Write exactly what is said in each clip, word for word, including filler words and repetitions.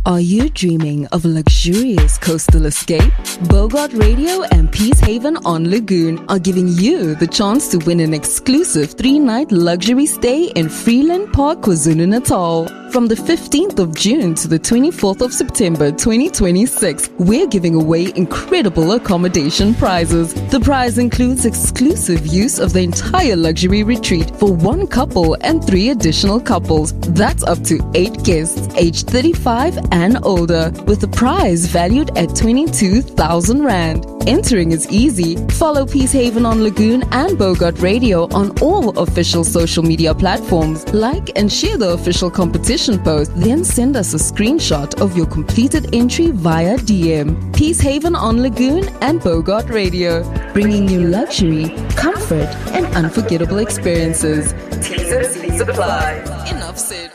Are you dreaming of a luxurious coastal escape? Bogart Radio and Peacehaven on Lagoon are giving you the chance to win an exclusive three-night luxury stay in Freeland Park, KwaZulu-Natal. From the fifteenth of June to the twenty-fourth of September twenty twenty-six, we're giving away incredible accommodation prizes. The prize includes exclusive use of the entire luxury retreat for one couple and three additional couples. That's up to eight guests, aged thirty-five and older, with the prize valued at twenty-two thousand rand. Entering is easy. Follow Peacehaven on Lagoon and Bogart Radio on all official social media platforms. Like and share the official competition post, then send us a screenshot of your completed entry via D M. Peacehaven on Lagoon and Bogart Radio, bringing you luxury, comfort, and unforgettable experiences. T's and C's apply. Enough said.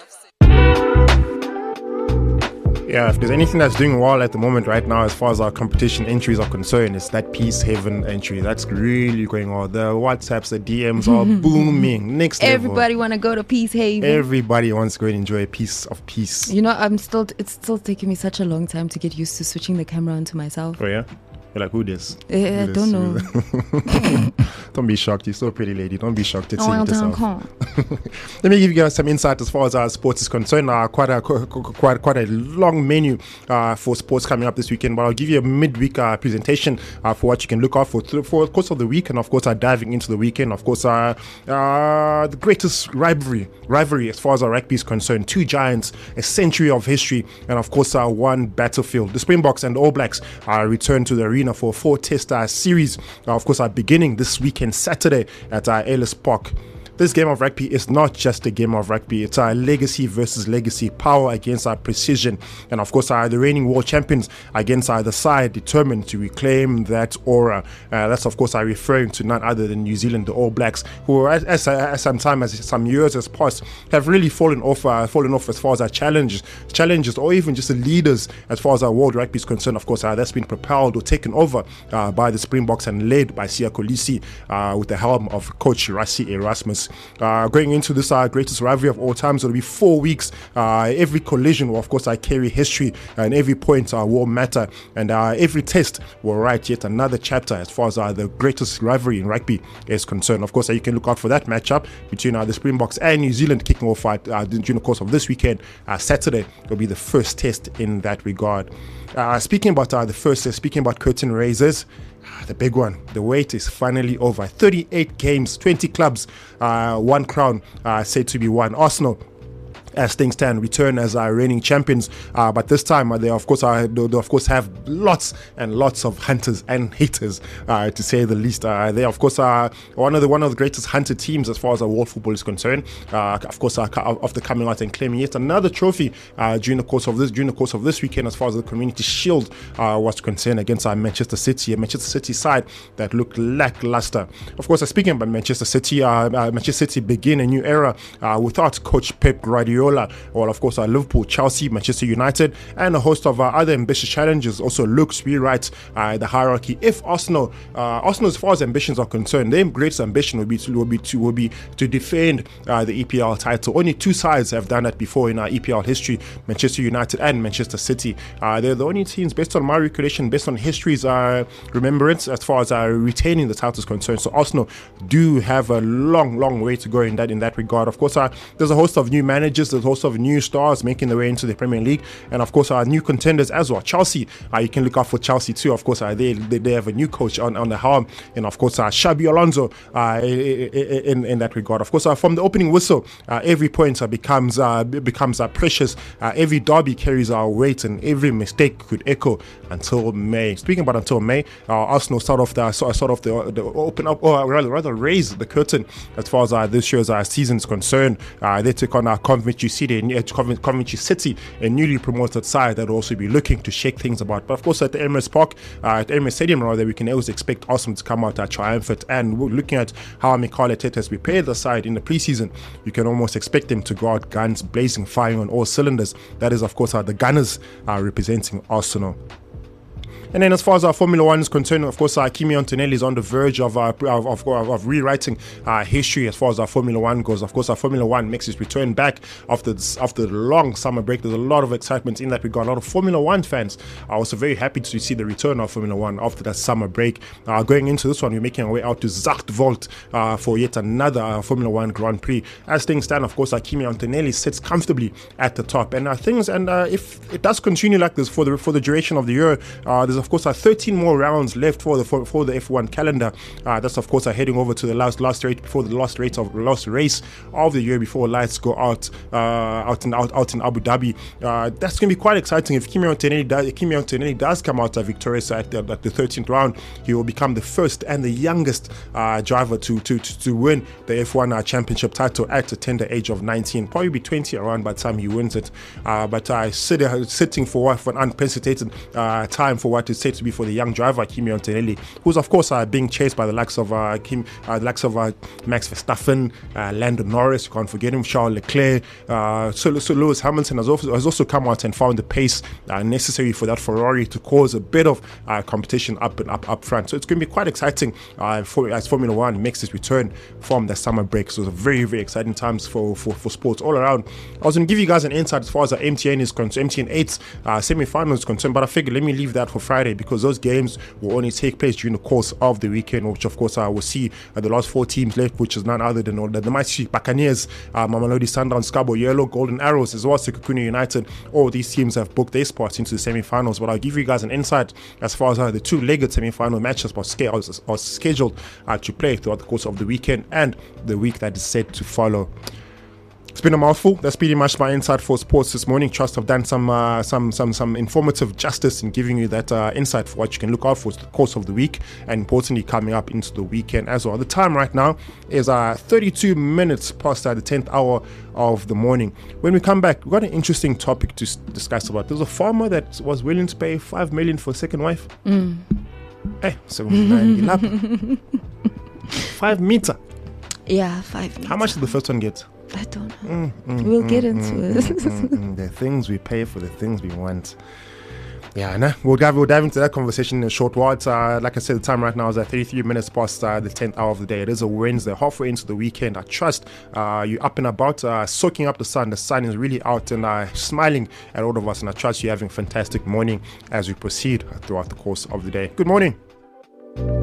Yeah, if there's anything that's doing well at the moment right now as far as our competition entries are concerned, it's that Peacehaven entry. That's really going well. The WhatsApps, the D Ms are booming. Next level. Everybody want to go to Peacehaven. Everybody wants to go and enjoy a piece of peace. You know, I'm still, it's still taking me such a long time to get used to switching the camera onto myself. Oh, yeah? You're like, who this? Uh, who I this? don't know. Don't be shocked. You're still a pretty lady. Don't be shocked. It's Oh, it yourself. Let me give you guys some insight as far as our sports is concerned. Uh, quite a quite quite a long menu uh, for sports coming up this weekend. But I'll give you a midweek uh, presentation uh, for what you can look out for for the course of the week, and of course, uh, diving into the weekend. Of course, uh, uh, the greatest rivalry rivalry as far as our rugby is concerned. Two giants, a century of history, and of course, uh, one battlefield. The Springboks and the All Blacks uh, return to the arena for a four-test uh, series. Uh, of course, are beginning this weekend, Saturday at uh, Ellis Park. This game of rugby is not just a game of rugby. It's our legacy versus legacy, power against our precision. And of course, our the reigning world champions against either side determined to reclaim that aura. Uh, that's of course, I'm referring to none other than New Zealand, the All Blacks, who as, as, as some time, as some years has passed, have really fallen off, uh, fallen off as far as our challenges, challenges, or even just the leaders as far as our world rugby is concerned. Of course, uh, that's been propelled or taken over uh, by the Springboks and led by Siya Kolisi uh, with the helm of Coach Rassie Erasmus. Uh, going into this uh, greatest rivalry of all times, it'll be four weeks. Uh, every collision will, of course, I carry history, and every point uh, will matter, and uh, every test will write yet another chapter as far as uh, the greatest rivalry in rugby is concerned. Of course, uh, you can look out for that matchup between uh, the Springboks and New Zealand kicking off uh, during the course of this weekend. Uh, Saturday will be the first test in that regard. Uh, speaking about uh, the first test, speaking about curtain raisers, the big one, the wait is finally over. thirty-eight games, twenty clubs, uh, one crown uh, said to be won. Arsenal, as things stand, return as our reigning champions, uh, but this time uh, they of course are, they, they of course have lots and lots of hunters and haters, uh, to say the least. Uh, they of course are one of the one of the greatest hunter teams as far as our world football is concerned. Uh, of course, uh, after coming out and claiming yet another trophy uh, during the course of this during the course of this weekend, as far as the Community Shield uh, was concerned, against our Manchester City, a Manchester City side that looked lackluster. Of course, uh, speaking about Manchester City, uh, uh, Manchester City begin a new era uh, without Coach Pep Guardiola. Well, of course, uh, Liverpool, Chelsea, Manchester United, and a host of uh, other ambitious challenges also look to rewrite uh, the hierarchy. If Arsenal, uh, Arsenal, as far as ambitions are concerned, their greatest ambition would be to would be to would be to defend uh, the E P L title. Only two sides have done that before in our E P L history: Manchester United and Manchester City. Uh, they're the only teams, based on my recollection, based on history's uh, remembrance, as far as uh, retaining the title is concerned. So Arsenal do have a long, long way to go in that in that regard. Of course, uh, there's a host of new managers. There's a host of new stars making their way into the Premier League, and of course our new contenders as well. Chelsea, uh, you can look out for Chelsea too. Of course, uh, they, they they have a new coach on, on the helm, and of course uh, Xabi Alonso uh, in in that regard. Of course, uh, from the opening whistle, uh, every point uh, becomes uh, becomes uh, precious. Uh, every derby carries our weight, and every mistake could echo until May. Speaking about until May, uh, Arsenal start off the sort of the, the open up, or rather rather raise the curtain as far as uh, this year's uh, season is concerned. Uh, they took on our uh, Coventry City. Coventry City, a newly promoted side that will also be looking to shake things about. But of course, at the Emirates Park, uh, at Emirates Stadium, rather, we can always expect Arsenal to come out uh, triumphant. And we're looking at how Mikel Arteta has prepared the side in the preseason, you can almost expect them to go out guns blazing, firing on all cylinders. That is, of course, uh, the Gunners uh, representing Arsenal. And then as far as our Formula One is concerned, of course, uh, Kimi Antonelli is on the verge of uh, of, of, of rewriting uh, history as far as our Formula One goes. Of course, our Formula One makes its return back after this, after the long summer break. There's a lot of excitement in that regard. A lot of Formula One fans are also very happy to see the return of Formula One after that summer break. Uh, going into this one, we're making our way out to Zandvoort uh, for yet another uh, Formula One Grand Prix. As things stand, of course, uh, Kimi Antonelli sits comfortably at the top. And uh, things, and uh, if it does continue like this for the for the duration of the year, uh, there's of course uh, thirteen more rounds left for the for, for the F one calendar. Uh, that's of course uh, heading over to the last last race before the last race of last race of the year before lights go out uh, out in out, out in Abu Dhabi. Uh, that's going to be quite exciting. If Kimi Antonelli does, Kimi Antonelli does come out uh, victorious at the, at the thirteenth round, he will become the first and the youngest uh, driver to, to to to win the F one uh, championship title at the tender age of nineteen. Probably be twenty around by the time he wins it. Uh, but uh, sit, uh, sitting for, for an unprecedented uh, time for what is said to be for the young driver Kimi Antonelli, who's of course uh, being chased by the likes of uh, Kim, uh, the likes of uh, Max Verstappen, uh, Lando Norris, you can't forget him, Charles Leclerc. Uh, so, so Lewis Hamilton has also has also come out and found the pace uh, necessary for that Ferrari to cause a bit of uh, competition up and up up front. So it's going to be quite exciting uh, for, as Formula One makes its return from the summer break. So it's a very very exciting times for, for, for sports all around. I was going to give you guys an insight as far as the M T N is concerned, M T N eight's uh, semi-final is concerned, but I figured let me leave that for Friday because those games will only take place during the course of the weekend, which of course I uh, will see uh, the last four teams left, which is none other than uh, the Mighty Buccaneers, uh, Mamelodi Sundowns, Scarborough Yellow, Golden Arrows, as well as Sekhukhune United. All these teams have booked their spots into the semi-finals, but I'll give you guys an insight as far as uh, the two-legged semi-final matches are, sca- are scheduled uh, to play throughout the course of the weekend and the week that is set to follow. It's been a mouthful. That's pretty much my insight for sports this morning. Trust I've done some uh, some some some informative justice in giving you that uh, insight for what you can look out for the course of the week, and importantly coming up into the weekend as well. The time right now is uh, thirty-two minutes past uh, the tenth hour of the morning. When we come back, we've got an interesting topic to s- discuss about. There's a farmer that was willing to pay five million for a second wife. Mm. Eh, so five meter. Yeah, five meter. How much did the first one get? I don't know. Mm, mm, we'll mm, get mm, into mm, it. mm, mm, the things we pay for the things we want. Yeah, nah, we'll dive we'll dive into that conversation in a short while. It's, uh, like I said, the time right now is at thirty-three minutes past uh, the tenth hour of the day. It is a Wednesday, halfway into the weekend. I trust uh, you're up and about, uh, soaking up the sun. The sun is really out and uh, smiling at all of us. And I trust you're having a fantastic morning as we proceed throughout the course of the day. Good morning.